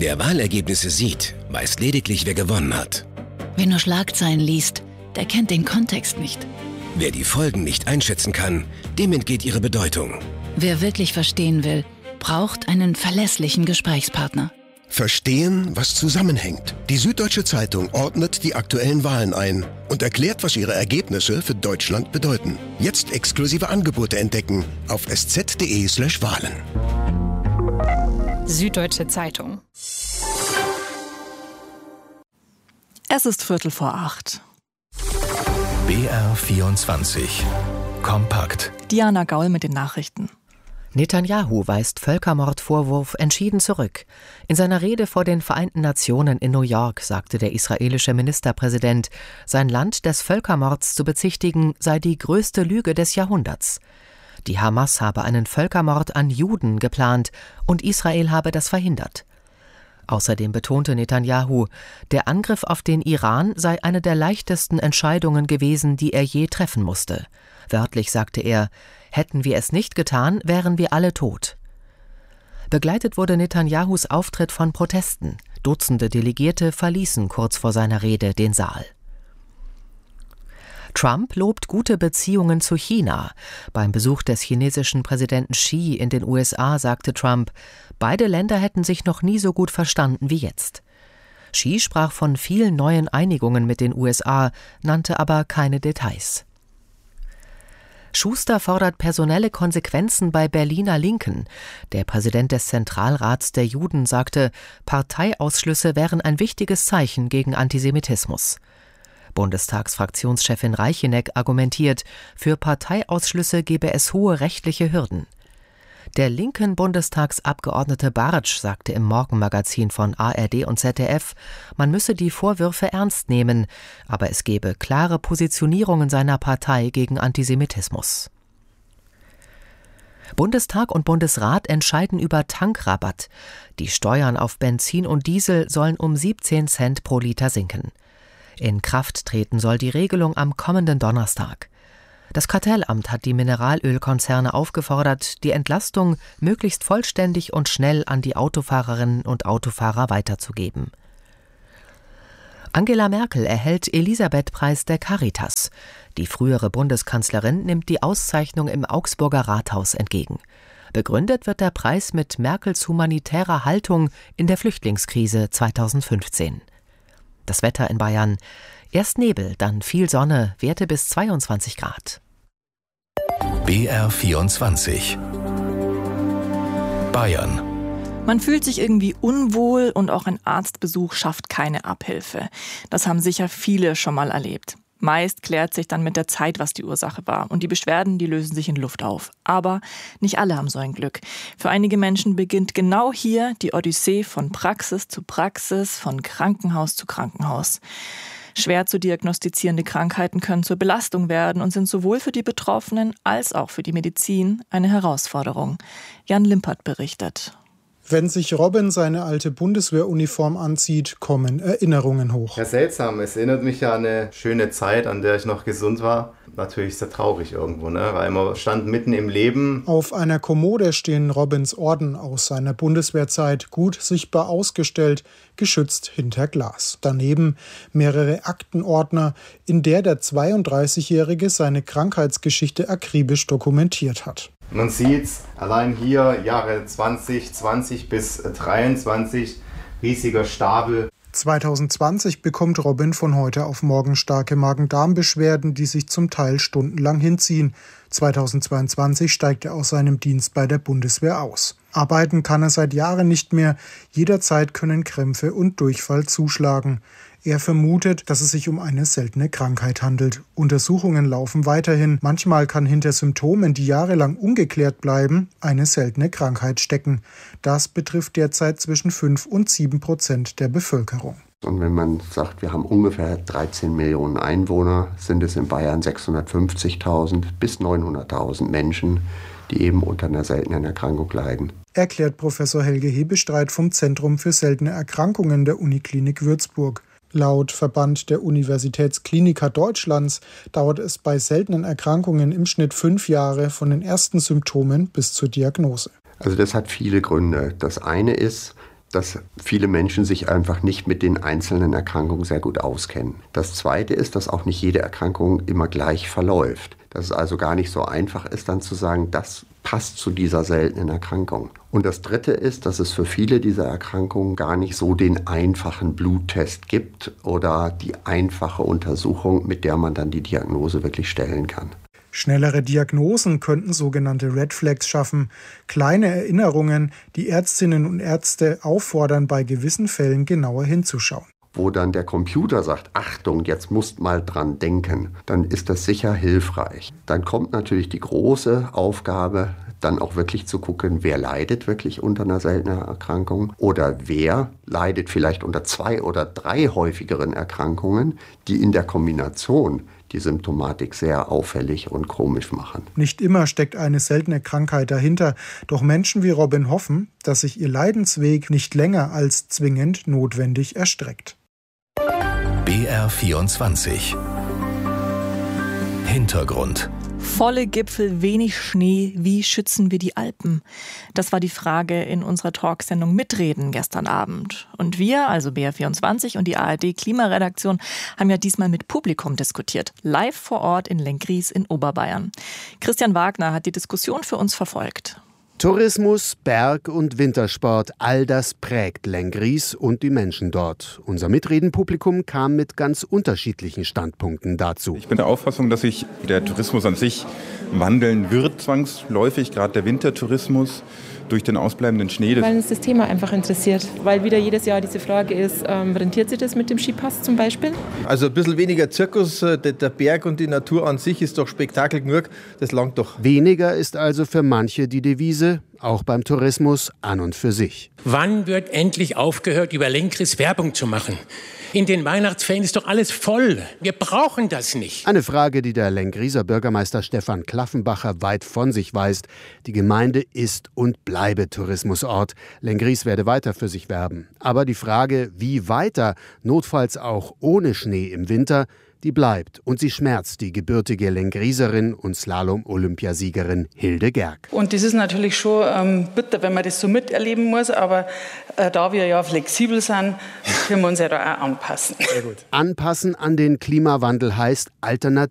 Wer Wahlergebnisse sieht, weiß lediglich, wer gewonnen hat. Wer nur Schlagzeilen liest, der kennt den Kontext nicht. Wer die Folgen nicht einschätzen kann, dem entgeht ihre Bedeutung. Wer wirklich verstehen will, braucht einen verlässlichen Gesprächspartner. Verstehen, was zusammenhängt. Die Süddeutsche Zeitung ordnet die aktuellen Wahlen ein und erklärt, was ihre Ergebnisse für Deutschland bedeuten. Jetzt exklusive Angebote entdecken auf sz.de/Wahlen. Süddeutsche Zeitung. Es ist 7:45. BR24 Kompakt. Diana Gaul mit den Nachrichten. Netanyahu weist Völkermordvorwurf entschieden zurück. In seiner Rede vor den Vereinten Nationen in New York sagte der israelische Ministerpräsident, sein Land des Völkermords zu bezichtigen sei die größte Lüge des Jahrhunderts. Die Hamas habe einen Völkermord an Juden geplant und Israel habe das verhindert. Außerdem betonte Netanyahu, der Angriff auf den Iran sei eine der leichtesten Entscheidungen gewesen, die er je treffen musste. Wörtlich sagte er, hätten wir es nicht getan, wären wir alle tot. Begleitet wurde Netanyahus Auftritt von Protesten. Dutzende Delegierte verließen kurz vor seiner Rede den Saal. Trump lobt gute Beziehungen zu China. Beim Besuch des chinesischen Präsidenten Xi in den USA sagte Trump, beide Länder hätten sich noch nie so gut verstanden wie jetzt. Xi sprach von vielen neuen Einigungen mit den USA, nannte aber keine Details. Schuster fordert personelle Konsequenzen bei Berliner Linken. Der Präsident des Zentralrats der Juden sagte, Parteiausschlüsse wären ein wichtiges Zeichen gegen Antisemitismus. Bundestagsfraktionschefin Reicheneck argumentiert, für Parteiausschlüsse gebe es hohe rechtliche Hürden. Der linken Bundestagsabgeordnete Bartsch sagte im Morgenmagazin von ARD und ZDF, man müsse die Vorwürfe ernst nehmen, aber es gebe klare Positionierungen seiner Partei gegen Antisemitismus. Bundestag und Bundesrat entscheiden über Tankrabatt. Die Steuern auf Benzin und Diesel sollen um 17 Cent pro Liter sinken. In Kraft treten soll die Regelung am kommenden Donnerstag. Das Kartellamt hat die Mineralölkonzerne aufgefordert, die Entlastung möglichst vollständig und schnell an die Autofahrerinnen und Autofahrer weiterzugeben. Angela Merkel erhält Elisabeth-Preis der Caritas. Die frühere Bundeskanzlerin nimmt die Auszeichnung im Augsburger Rathaus entgegen. Begründet wird der Preis mit Merkels humanitärer Haltung in der Flüchtlingskrise 2015. Das Wetter in Bayern. Erst Nebel, dann viel Sonne, Werte bis 22 Grad. BR24 Bayern. Man fühlt sich irgendwie unwohl und auch ein Arztbesuch schafft keine Abhilfe. Das haben sicher viele schon mal erlebt. Meist klärt sich dann mit der Zeit, was die Ursache war. Und die Beschwerden, die lösen sich in Luft auf. Aber nicht alle haben so ein Glück. Für einige Menschen beginnt genau hier die Odyssee von Praxis zu Praxis, von Krankenhaus zu Krankenhaus. Schwer zu diagnostizierende Krankheiten können zur Belastung werden und sind sowohl für die Betroffenen als auch für die Medizin eine Herausforderung. Jan Limpert berichtet. Wenn sich Robin seine alte Bundeswehruniform anzieht, kommen Erinnerungen hoch. Ja, seltsam. Es erinnert mich an eine schöne Zeit, an der ich noch gesund war. Natürlich sehr traurig irgendwo, ne? Weil man stand mitten im Leben. Auf einer Kommode stehen Robins Orden aus seiner Bundeswehrzeit, gut sichtbar ausgestellt, geschützt hinter Glas. Daneben mehrere Aktenordner, in der 32-Jährige seine Krankheitsgeschichte akribisch dokumentiert hat. Man sieht's allein hier, Jahre 2020 bis 23, riesiger Stapel. 2020 bekommt Robin von heute auf morgen starke Magen-Darm-Beschwerden, die sich zum Teil stundenlang hinziehen. 2022 steigt er aus seinem Dienst bei der Bundeswehr aus. Arbeiten kann er seit Jahren nicht mehr. Jederzeit können Krämpfe und Durchfall zuschlagen. Er vermutet, dass es sich um eine seltene Krankheit handelt. Untersuchungen laufen weiterhin. Manchmal kann hinter Symptomen, die jahrelang ungeklärt bleiben, eine seltene Krankheit stecken. Das betrifft derzeit zwischen 5 und 7% der Bevölkerung. Und wenn man sagt, wir haben ungefähr 13 Millionen Einwohner, sind es in Bayern 650.000 bis 900.000 Menschen, die eben unter einer seltenen Erkrankung leiden. Erklärt Professor Helge Hebestreit vom Zentrum für seltene Erkrankungen der Uniklinik Würzburg. Laut Verband der Universitätskliniker Deutschlands dauert es bei seltenen Erkrankungen im Schnitt 5 Jahre von den ersten Symptomen bis zur Diagnose. Also das hat viele Gründe. Das eine ist, dass viele Menschen sich einfach nicht mit den einzelnen Erkrankungen sehr gut auskennen. Das Zweite ist, dass auch nicht jede Erkrankung immer gleich verläuft. Dass es also gar nicht so einfach ist, dann zu sagen, das passt zu dieser seltenen Erkrankung. Und das Dritte ist, dass es für viele dieser Erkrankungen gar nicht so den einfachen Bluttest gibt oder die einfache Untersuchung, mit der man dann die Diagnose wirklich stellen kann. Schnellere Diagnosen könnten sogenannte Red Flags schaffen, kleine Erinnerungen, die Ärztinnen und Ärzte auffordern, bei gewissen Fällen genauer hinzuschauen. Wo dann der Computer sagt, Achtung, jetzt musst mal dran denken, dann ist das sicher hilfreich. Dann kommt natürlich die große Aufgabe, dann auch wirklich zu gucken, wer leidet wirklich unter einer seltenen Erkrankung oder wer leidet vielleicht unter 2 oder 3 häufigeren Erkrankungen, die in der Kombination die Symptomatik sehr auffällig und komisch machen. Nicht immer steckt eine seltene Krankheit dahinter, doch Menschen wie Robin hoffen, dass sich ihr Leidensweg nicht länger als zwingend notwendig erstreckt. BR24 Hintergrund. Volle Gipfel, wenig Schnee, wie schützen wir die Alpen? Das war die Frage in unserer Talksendung Mitreden gestern Abend. Und wir, also BR24 und die ARD-Klimaredaktion, haben ja diesmal mit Publikum diskutiert. Live vor Ort in Lenggries in Oberbayern. Christian Wagner hat die Diskussion für uns verfolgt. Tourismus, Berg- und Wintersport, all das prägt Lenggries und die Menschen dort. Unser Mitredenpublikum kam mit ganz unterschiedlichen Standpunkten dazu. Ich bin der Auffassung, dass sich der Tourismus an sich wandeln wird, zwangsläufig, gerade der Wintertourismus durch den ausbleibenden Schnee. Weil uns das Thema einfach interessiert, weil wieder jedes Jahr diese Frage ist, rentiert sich das mit dem Skipass zum Beispiel? Also ein bisschen weniger Zirkus, der Berg und die Natur an sich ist doch Spektakel genug, das langt doch. Weniger ist also für manche die Devise, auch beim Tourismus an und für sich. Wann wird endlich aufgehört, über Lenggries Werbung zu machen? In den Weihnachtsferien ist doch alles voll. Wir brauchen das nicht. Eine Frage, die der Lenggrieser Bürgermeister Stefan Klaffenbacher weit von sich weist. Die Gemeinde ist und bleibe Tourismusort. Lenggries werde weiter für sich werben. Aber die Frage, wie weiter, notfalls auch ohne Schnee im Winter, die bleibt und sie schmerzt die gebürtige Lenggrieserin und Slalom-Olympiasiegerin Hilde Gerg. Und das ist natürlich schon bitter, wenn man das so miterleben muss, aber da wir ja flexibel sind, können wir uns ja da auch anpassen. Sehr gut. Anpassen an den Klimawandel heißt